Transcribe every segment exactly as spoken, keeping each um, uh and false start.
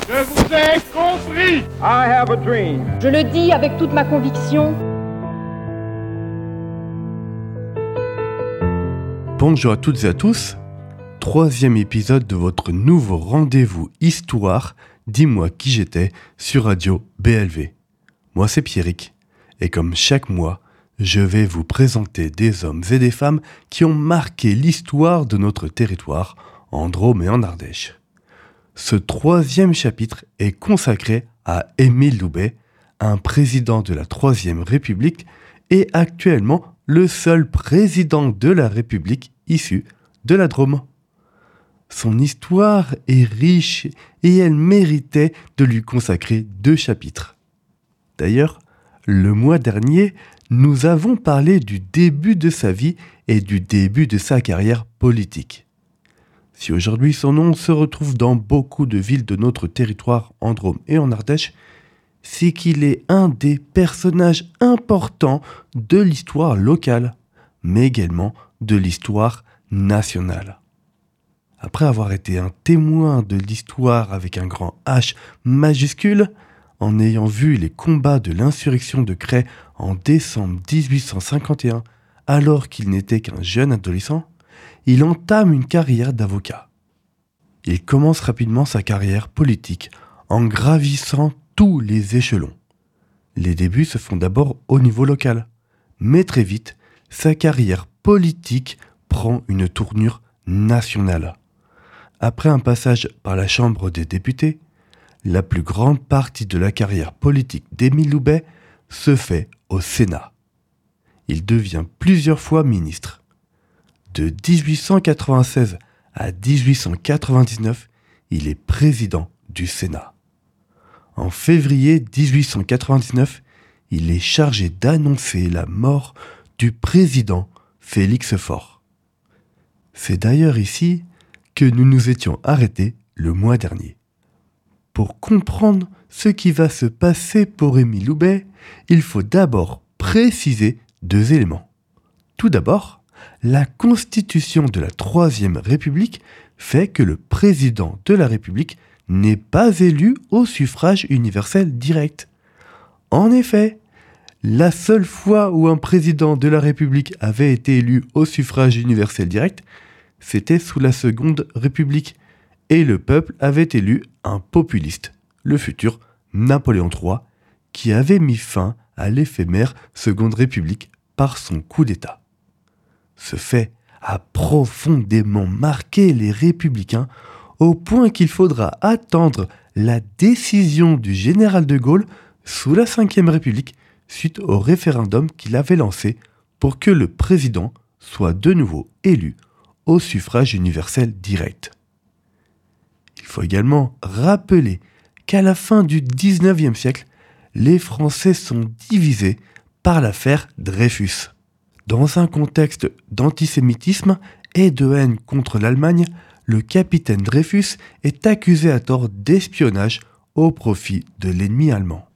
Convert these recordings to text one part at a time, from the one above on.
Je vous ai compris. I have a dream. Je le dis avec toute ma conviction. Bonjour à toutes et à tous. Troisième épisode de votre nouveau rendez-vous Histoire, dis-moi qui j'étais, sur Radio B L V. Moi c'est Pierrick, et comme chaque mois, je vais vous présenter des hommes et des femmes qui ont marqué l'histoire de notre territoire, en Drôme et en Ardèche. Ce troisième chapitre est consacré à Émile Loubet, un président de la Troisième République et actuellement le seul président de la République issu de la Drôme. Son histoire est riche et elle méritait de lui consacrer deux chapitres. D'ailleurs, le mois dernier, nous avons parlé du début de sa vie et du début de sa carrière politique. Si aujourd'hui son nom se retrouve dans beaucoup de villes de notre territoire en Drôme et en Ardèche, c'est qu'il est un des personnages importants de l'histoire locale, mais également de l'histoire nationale. Après avoir été un témoin de l'histoire avec un grand H majuscule, en ayant vu les combats de l'insurrection de Crest en décembre dix-huit cent cinquante et un, alors qu'il n'était qu'un jeune adolescent, il entame une carrière d'avocat. Il commence rapidement sa carrière politique en gravissant tous les échelons. Les débuts se font d'abord au niveau local, mais très vite, sa carrière politique prend une tournure nationale. Après un passage par la Chambre des députés, la plus grande partie de la carrière politique d'Émile Loubet se fait au Sénat. Il devient plusieurs fois ministre. De dix-huit cent quatre-vingt-seize à dix-huit cent quatre-vingt-dix-neuf, il est président du Sénat. En février dix-huit cent quatre-vingt-dix-neuf, il est chargé d'annoncer la mort du président Félix Faure. C'est d'ailleurs ici que nous nous étions arrêtés le mois dernier. Pour comprendre ce qui va se passer pour Émile Loubet, il faut d'abord préciser deux éléments. Tout d'abord, la Constitution de la Troisième République fait que le président de la République n'est pas élu au suffrage universel direct. En effet, la seule fois où un président de la République avait été élu au suffrage universel direct, c'était sous la Seconde République, et le peuple avait élu un populiste, le futur Napoléon trois, qui avait mis fin à l'éphémère Seconde République par son coup d'État. Ce fait a profondément marqué les républicains au point qu'il faudra attendre la décision du général de Gaulle sous la Cinquième République suite au référendum qu'il avait lancé pour que le président soit de nouveau élu au suffrage universel direct. Il faut également rappeler qu'à la fin du dix-neuvième siècle, les Français sont divisés par l'affaire Dreyfus. Dans un contexte d'antisémitisme et de haine contre l'Allemagne, le capitaine Dreyfus est accusé à tort d'espionnage au profit de l'ennemi allemand.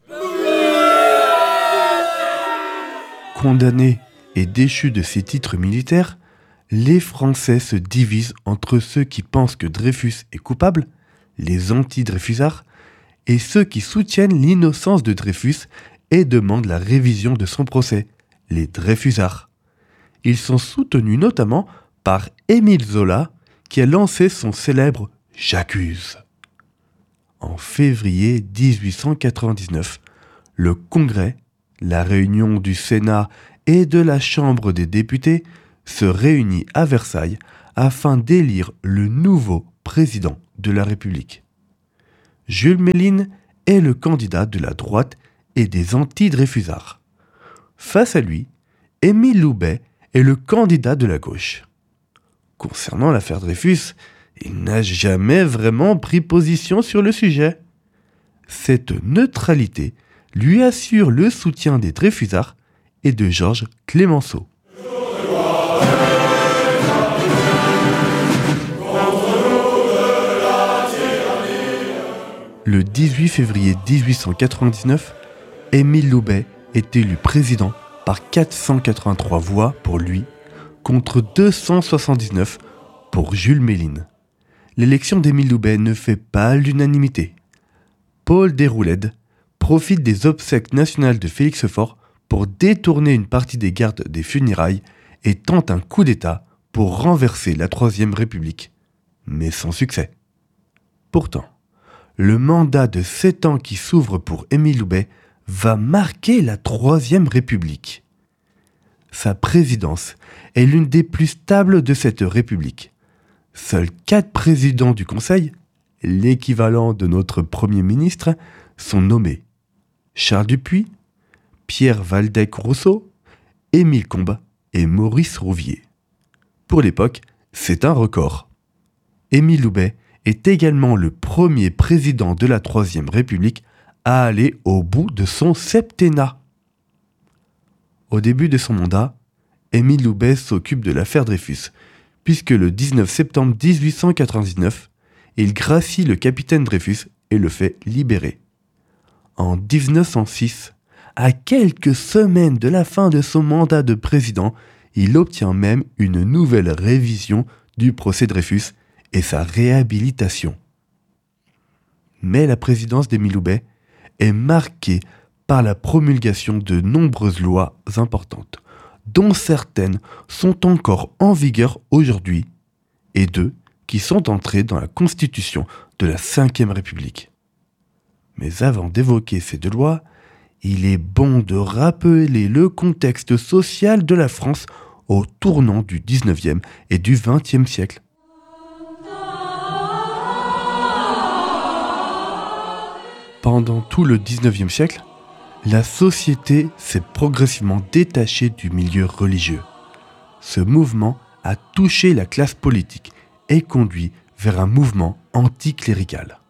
Condamné et déchu de ses titres militaires, les Français se divisent entre ceux qui pensent que Dreyfus est coupable, les anti-Dreyfusards, et ceux qui soutiennent l'innocence de Dreyfus et demandent la révision de son procès, les Dreyfusards. Ils sont soutenus notamment par Émile Zola, qui a lancé son célèbre « J'accuse ». En février dix-huit cent quatre-vingt-dix-neuf, le Congrès, la réunion du Sénat et de la Chambre des députés, se réunit à Versailles afin d'élire le nouveau président de la République. Jules Méline est le candidat de la droite et des anti-Dreyfusards. Face à lui, Émile Loubet est le candidat de la gauche. Concernant l'affaire Dreyfus, il n'a jamais vraiment pris position sur le sujet. Cette neutralité lui assure le soutien des Dreyfusards et de Georges Clemenceau. Le dix-huit février dix-huit cent quatre-vingt-dix-neuf, Émile Loubet est élu président par quatre cent quatre-vingt-trois voix pour lui, contre deux cent soixante-dix-neuf pour Jules Méline. L'élection d'Émile Loubet ne fait pas l'unanimité. Paul Déroulède profite des obsèques nationales de Félix Faure pour détourner une partie des gardes des funérailles et tente un coup d'État pour renverser la Troisième République, mais sans succès. Pourtant, le mandat de sept ans qui s'ouvre pour Émile Loubet va marquer la Troisième République. Sa présidence est l'une des plus stables de cette République. Seuls quatre présidents du Conseil, l'équivalent de notre Premier ministre, sont nommés. Charles Dupuy, Pierre Waldeck-Rousseau, Émile Combes et Maurice Rouvier. Pour l'époque, c'est un record. Émile Loubet est également le premier président de la Troisième République à aller au bout de son septennat. Au début de son mandat, Émile Loubet s'occupe de l'affaire Dreyfus, puisque le dix-neuf septembre dix-huit cent quatre-vingt-dix-neuf, il gracie le capitaine Dreyfus et le fait libérer. En dix-neuf cent six, à quelques semaines de la fin de son mandat de président, il obtient même une nouvelle révision du procès Dreyfus et sa réhabilitation. Mais la présidence d'Émile Loubet est marquée par la promulgation de nombreuses lois importantes, dont certaines sont encore en vigueur aujourd'hui, et deux qui sont entrées dans la Constitution de la Cinquième République. Mais avant d'évoquer ces deux lois, il est bon de rappeler le contexte social de la France au tournant du dix-neuvième et du vingtième siècle. Pendant tout le dix-neuvième siècle, la société s'est progressivement détachée du milieu religieux. Ce mouvement a touché la classe politique et conduit vers un mouvement anticlérical.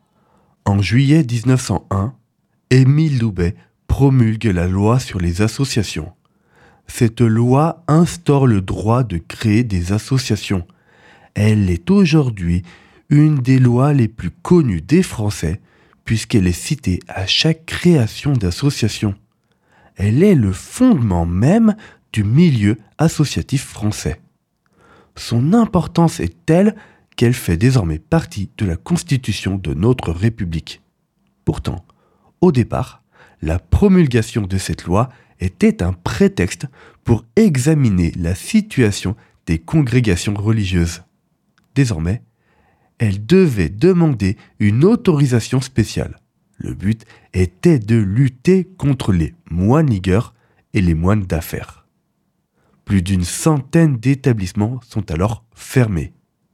En juillet dix-neuf cent un, Émile Loubet promulgue la loi sur les associations. Cette loi instaure le droit de créer des associations. Elle est aujourd'hui une des lois les plus connues des Français puisqu'elle est citée à chaque création d'association. Elle est le fondement même du milieu associatif français. Son importance est telle qu'elle fait désormais partie de la Constitution de notre République. Pourtant, au départ, la promulgation de cette loi était un prétexte pour examiner la situation des congrégations religieuses. Désormais, elle devait demander une autorisation spéciale. Le but était de lutter contre les moines ligueurs et les moines d'affaires. Plus d'une centaine d'établissements sont alors fermés.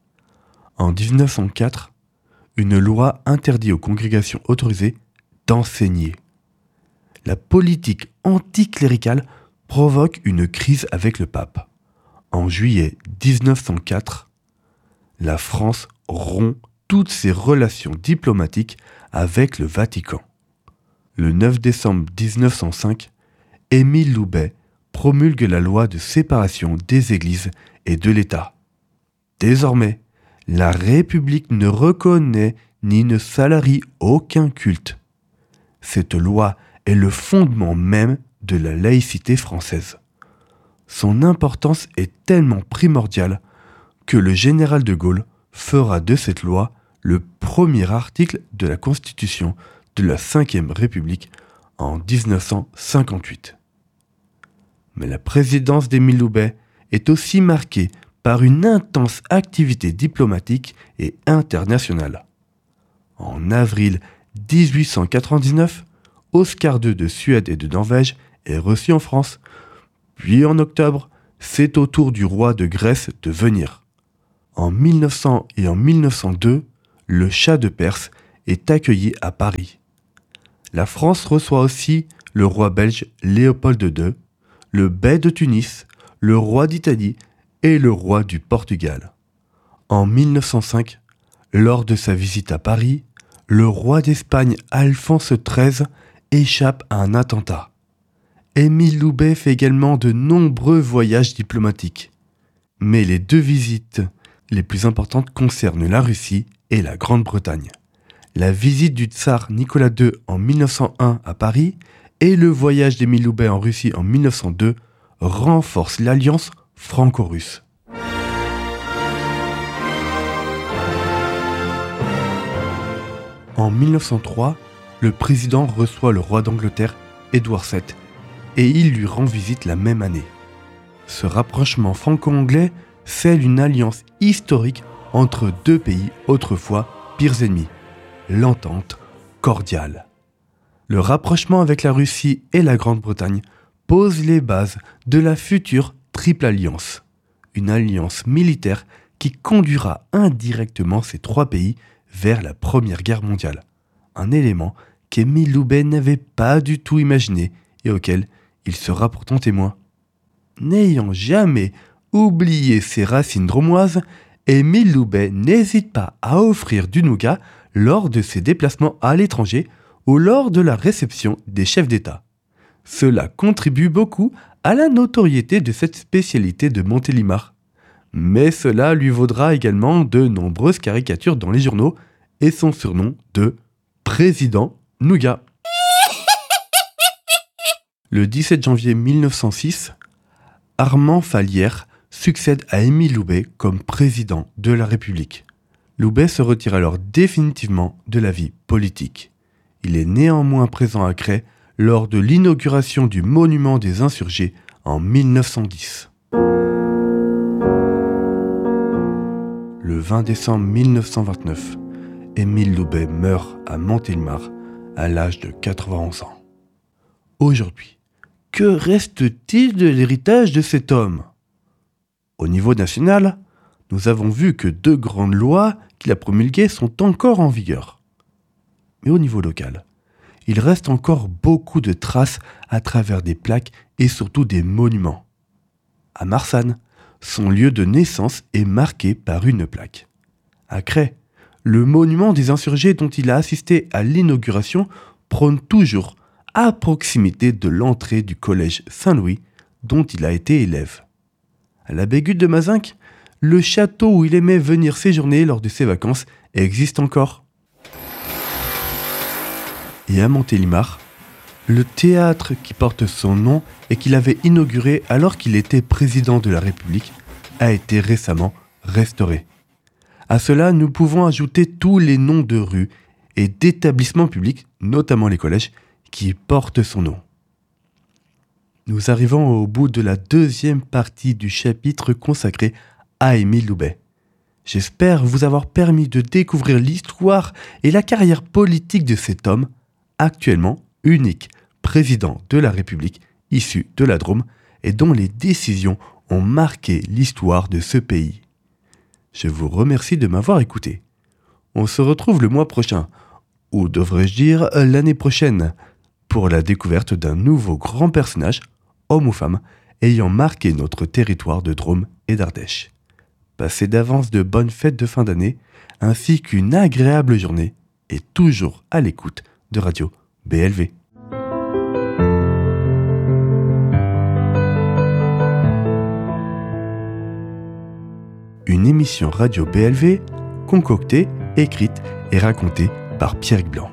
En dix-neuf cent quatre, une loi interdit aux congrégations autorisées d'enseigner. La politique anticléricale provoque une crise avec le pape. En juillet dix-neuf cent quatre, la France rompt toutes ses relations diplomatiques avec le Vatican. Le neuf décembre dix-neuf cent cinq, Émile Loubet promulgue la loi de séparation des églises et de l'État. Désormais, la République ne reconnaît ni ne salarie aucun culte. Cette loi est le fondement même de la laïcité française. Son importance est tellement primordiale que le général de Gaulle fera de cette loi le premier article de la Constitution de la Cinquième République en dix-neuf cent cinquante-huit. Mais la présidence d'Émile Loubet est aussi marquée par une intense activité diplomatique et internationale. En avril dix-huit cent quatre-vingt-dix-neuf, Oscar deux de Suède et de Norvège est reçu en France, puis en octobre, c'est au tour du roi de Grèce de venir. En mille neuf cents et en mille neuf cent deux, le Shah de Perse est accueilli à Paris. La France reçoit aussi le roi belge Léopold deux, le bey de Tunis, le roi d'Italie et le roi du Portugal. En mille neuf cent cinq, lors de sa visite à Paris, le roi d'Espagne Alphonse treize échappe à un attentat. Émile Loubet fait également de nombreux voyages diplomatiques. Mais les deux visites les plus importantes concernent la Russie et la Grande-Bretagne. La visite du tsar Nicolas deux en mille neuf cent un à Paris et le voyage d'Émile Loubet en Russie en mille neuf cent deux renforcent l'alliance franco-russe. En mille neuf cent trois, le président reçoit le roi d'Angleterre, Édouard sept, et il lui rend visite la même année. Ce rapprochement franco-anglais scelle une alliance historique entre deux pays autrefois pires ennemis, l'entente cordiale. Le rapprochement avec la Russie et la Grande-Bretagne pose les bases de la future Triple Alliance, une alliance militaire qui conduira indirectement ces trois pays vers la Première Guerre mondiale, un élément qu'Émile Loubet n'avait pas du tout imaginé et auquel il sera pourtant témoin. N'ayant jamais oublié ses racines drômoises, Émile Loubet n'hésite pas à offrir du nougat lors de ses déplacements à l'étranger ou lors de la réception des chefs d'État. Cela contribue beaucoup à la notoriété de cette spécialité de Montélimar. Mais cela lui vaudra également de nombreuses caricatures dans les journaux et son surnom de « Président Nougat ». Le dix-sept janvier mille neuf cent six, Armand Fallières succède à Émile Loubet comme président de la République. Loubet se retire alors définitivement de la vie politique. Il est néanmoins présent à Crest lors de l'inauguration du monument des insurgés en mille neuf cent dix. Le vingt décembre mille neuf cent vingt-neuf, Émile Loubet meurt à Montélimar à l'âge de quatre-vingt-onze ans. Aujourd'hui, que reste-t-il de l'héritage de cet homme ? Au niveau national, nous avons vu que deux grandes lois qu'il a promulguées sont encore en vigueur. Mais au niveau local, il reste encore beaucoup de traces à travers des plaques et surtout des monuments. À Marsanne, son lieu de naissance est marqué par une plaque. À Crest, le monument des insurgés dont il a assisté à l'inauguration prône toujours à proximité de l'entrée du collège Saint-Louis dont il a été élève. À la Bégude de Mazinc, le château où il aimait venir séjourner lors de ses vacances existe encore. Et à Montélimar, le théâtre qui porte son nom et qu'il avait inauguré alors qu'il était président de la République a été récemment restauré. À cela, nous pouvons ajouter tous les noms de rues et d'établissements publics, notamment les collèges, qui portent son nom. Nous arrivons au bout de la deuxième partie du chapitre consacré à Émile Loubet. J'espère vous avoir permis de découvrir l'histoire et la carrière politique de cet homme, actuellement unique président de la République issu de la Drôme et dont les décisions ont marqué l'histoire de ce pays. Je vous remercie de m'avoir écouté. On se retrouve le mois prochain, ou devrais-je dire l'année prochaine, pour la découverte d'un nouveau grand personnage, homme ou femme, ayant marqué notre territoire de Drôme et d'Ardèche. Passez d'avance de bonnes fêtes de fin d'année, ainsi qu'une agréable journée, et toujours à l'écoute de Radio B L V. Une émission Radio B L V concoctée, écrite et racontée par Pierrick Blanc.